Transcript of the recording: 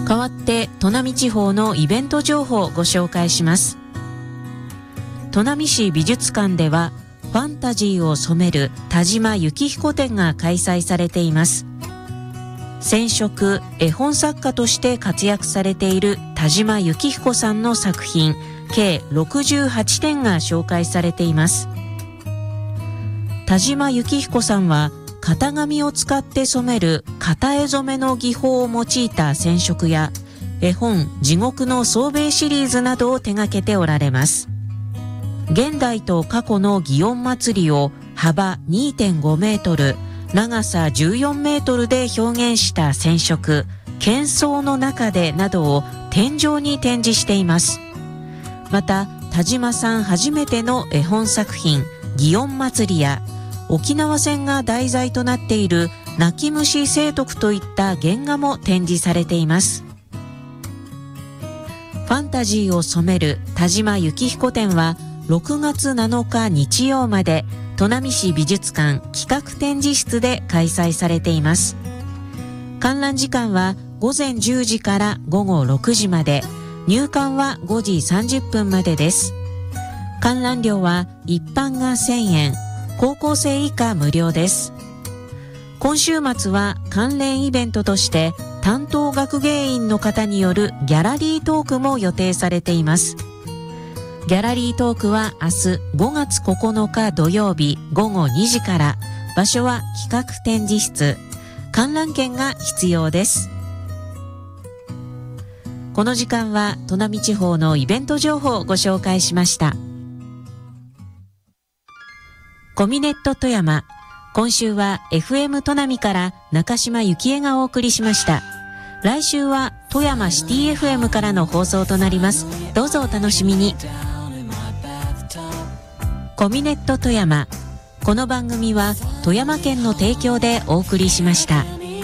代わって砺波地方のイベント情報をご紹介します。砺波市美術館ではファンタジーを染める田島幸彦展が開催されています。染色絵本作家として活躍されている田島幸彦さんの作品計68点が紹介されています。田島幸彦さんは型紙を使って染める型絵染めの技法を用いた染色や絵本地獄の宗兵衛シリーズなどを手掛けておられます。現代と過去の祇園祭を幅 2.5 メートル長さ14メートルで表現した染色喧騒の中でなどを天井に展示しています。また田島さん初めての絵本作品祇園祭や沖縄戦が題材となっている泣き虫聖徳といった原画も展示されています。ファンタジーを染める田島幸彦展は6月7日日曜まで砺波市美術館企画展示室で開催されています。観覧時間は午前10時から午後6時まで、入館は5時30分までです。観覧料は一般が1000円、高校生以下無料です。今週末は関連イベントとして担当学芸員の方によるギャラリートークも予定されています。ギャラリートークは明日5月9日土曜日午後2時から、場所は企画展示室、観覧券が必要です。この時間は砺波地方のイベント情報をご紹介しました。コミネット富山、今週は FM 砺波から中島幸恵がお送りしました。来週は富山シティ FM からの放送となります。どうぞお楽しみに。コミネット富山、この番組は富山県の提供でお送りしました。